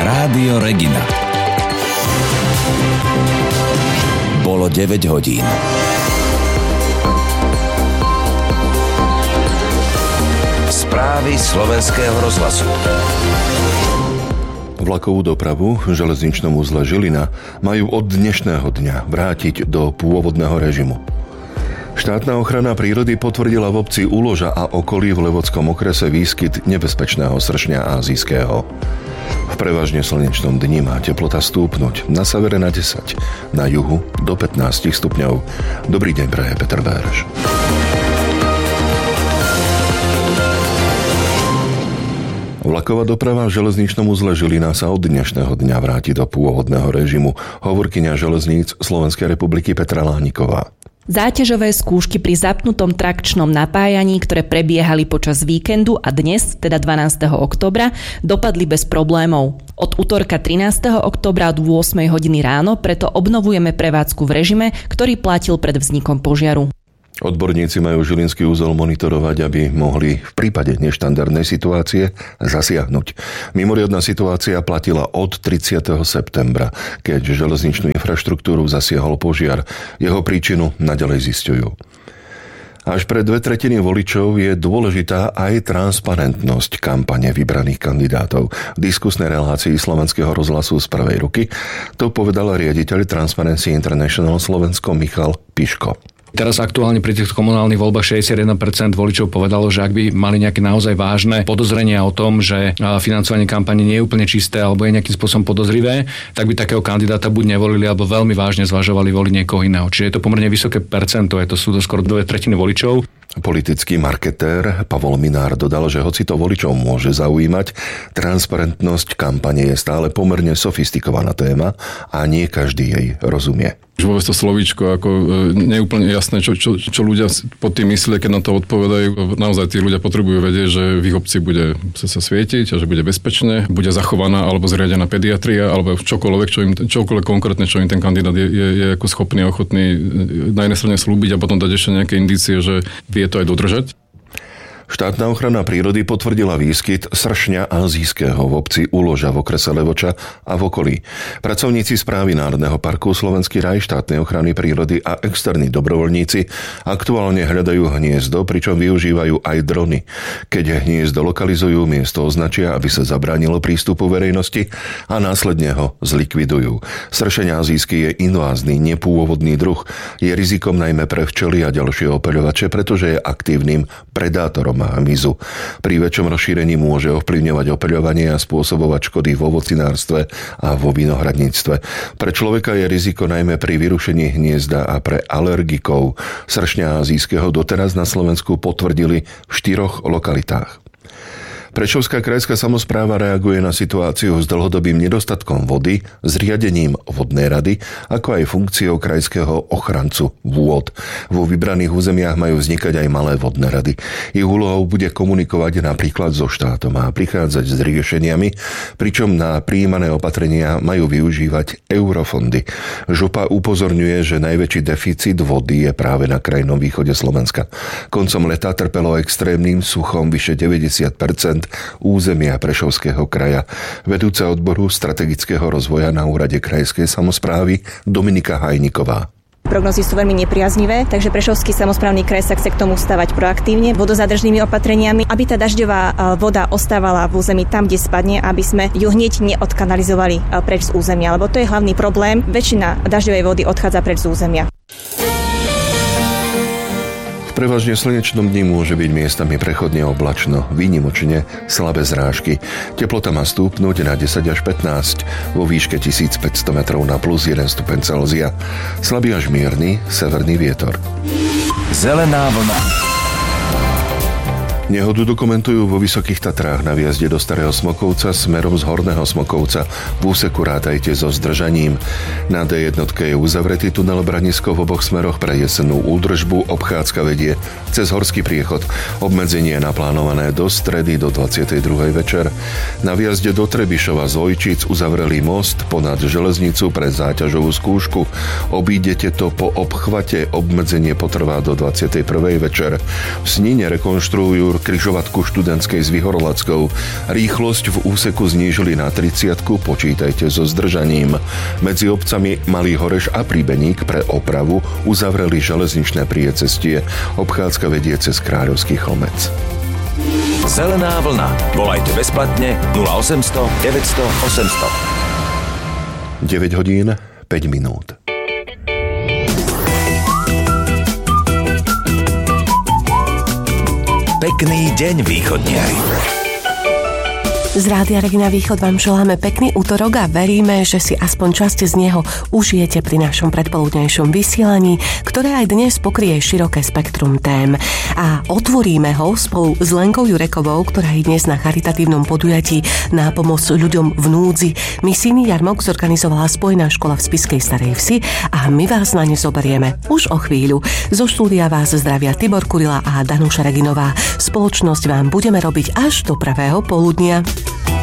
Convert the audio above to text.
Rádio Regina. Bolo 9 hodín. Správy Slovenského rozhlasu. Vlakovú dopravu v železničnom uzle Žilina majú od dnešného dňa vrátiť do pôvodného režimu. Štátna ochrana prírody potvrdila v obci Uloža a okolí v Levodskom okrese výskyt nebezpečného sršňa ázijského. V prevažne slnečnom dni má teplota stúpnuť, na severe na 10, na juhu do 15 stupňov. Dobrý deň, praje Peter Béreš. Vlaková doprava v železničnom uzle Žilina sa od dnešného dňa vráti do pôvodného režimu, hovorkyňa železníc Slovenskej republiky Petra Lániková. Záťažové skúšky pri zapnutom trakčnom napájaní, ktoré prebiehali počas víkendu a dnes, teda 12. októbra, dopadli bez problémov. Od utorka 13. októbra od 8 hodiny ráno preto obnovujeme prevádzku v režime, ktorý platil pred vznikom požiaru. Odborníci majú žilinský úzel monitorovať, aby mohli v prípade neštandardnej situácie zasiahnuť. Mimoriadna situácia platila od 30. septembra, keď železničnú infraštruktúru zasiahol požiar. Jeho príčinu naďalej zisťujú. Až pre 2/3 voličov je dôležitá aj transparentnosť kampane vybraných kandidátov. V diskusnej relácii Slovenského rozhlasu z prvej ruky to povedal riaditeľ Transparency International Slovensko Michal Piško. Teraz aktuálne pri týchto komunálnych voľbách 61% voličov povedalo, že ak by mali nejaké naozaj vážne podozrenia o tom, že financovanie kampane nie je úplne čisté alebo je nejakým spôsobom podozrivé, tak by takého kandidáta buď nevolili alebo veľmi vážne zvažovali voliť niekoho iného. Čiže je to pomerne vysoké percento, to sú to skoro 2/3 voličov. Politický marketér Pavol Minár dodal, že hoci to voličov môže zaujímať, transparentnosť kampane je stále pomerne sofistikovaná téma a nie každý jej rozumie. Vôbec to slovíčko, ako nie je úplne jasné, čo ľudia pod tým myslia, keď na to odpovedajú. Naozaj tí ľudia potrebujú vedieť, že v ich obci bude sa svietiť a že bude bezpečné, bude zachovaná alebo zriadená pediatria, alebo čokoľvek konkrétne, čo im ten kandidát je ako schopný a ochotný na jednej strane slúbiť a potom dať ešte nejaké indície, že vie to aj dodržať. Štátna ochrana prírody potvrdila výskyt sršňa ázijského v obci Uloža v okrese Levoča a v okolí. Pracovníci správy Národného parku Slovenský raj, štátnej ochrany prírody a externí dobrovoľníci aktuálne hľadajú hniezdo, pričom využívajú aj drony. Keď hniezdo lokalizujú, miesto označia, aby sa zabránilo prístupu verejnosti a následne ho zlikvidujú. Sršeň ázijský je invázny, nepôvodný druh. Je rizikom najmä pre včely a ďalšie opeľovače, pretože je aktívnym predátorom hmyzu. Pri väčšom rozšírení môže ovplyvňovať opeľovanie a spôsobovať škody v ovocinárstve a vo vinohradníctve. Pre človeka je riziko najmä pri vyrušení hniezda a pre alergikov. Sršňa ázijského doteraz na Slovensku potvrdili v 4 lokalitách. Prešovská krajská samospráva reaguje na situáciu s dlhodobým nedostatkom vody, zriadením vodnej rady, ako aj funkciou krajského ochrancu vôd. Vo vybraných územiach majú vznikať aj malé vodné rady. Ich úlohou bude komunikovať napríklad so štátom a prichádzať s riešeniami, pričom na prijímané opatrenia majú využívať eurofondy. Župa upozorňuje, že najväčší deficit vody je práve na krajnom východe Slovenska. Koncom leta trpelo extrémnym suchom vyše 90% územia Prešovského kraja. Vedúca odboru strategického rozvoja na úrade krajskej samosprávy Dominika Hajniková. Prognozy sú veľmi nepriaznivé, takže Prešovský samosprávny kraj sa chce k tomu stavať proaktívne, vodozádržnými opatreniami, aby tá dažďová voda ostávala v území tam, kde spadne, aby sme ju hneď neodkanalizovali preč z územia, lebo to je hlavný problém. Väčšina dažďovej vody odchádza preč z územia. V prevažne slnečnom dni môže byť miestami prechodne oblačno, výnimočne slabé zrážky. Teplota má stúpnuť na 10 až 15, vo výške 1500 metrov na +1 stupeň Celzia. Slabý až mierny severný vietor. Zelená vlna. Nehodu dokumentujú vo Vysokých Tatrách na výjazde do Starého Smokovca smerom z Horného Smokovca. V úseku rátajte so zdržaním. Na D1 je uzavretý tunel Branisko v oboch smeroch pre jesennú údržbu. Obchádzka vedie cez Horský priechod. Obmedzenie je naplánované do stredy do 22. večer. Na výjazde do Trebišova z Ojčic uzavreli most ponad železnicu pre záťažovú skúšku. Obídete to po obchvate. Obmedzenie potrvá do 21. večer. V Snine rekonštruujú eur križovatku študentskej s Vyhorolackou. Rýchlosť v úseku znížili na 30, počítajte so zdržaním. Medzi obcami Malý Horeš a Príbeník pre opravu uzavreli železničné priecestie. Obchádzka vedie cez Kráľovský Chlmec. Zelená vlna. Volajte bezplatne 0800 900 800. 9 hodín, 5 minút. Pekný deň, východniari. Z Rádia Regina Východ vám želáme pekný utorok a veríme, že si aspoň časť z neho užijete pri našom predpoludnejšom vysielaní, ktoré aj dnes pokrie široké spektrum tém. A otvoríme ho spolu s Lenkou Jurekovou, ktorá je dnes na charitatívnom podujatí na pomoc ľuďom v núdzi. Misijný jarmok zorganizovala Spojená škola v Spišskej Starej Vsi a my vás na ne zoberieme už o chvíľu. Zo štúdia vás zdravia Tibor Kurila a Danuša Reginová. Spoločnosť vám budeme robiť až do pravého poludnia.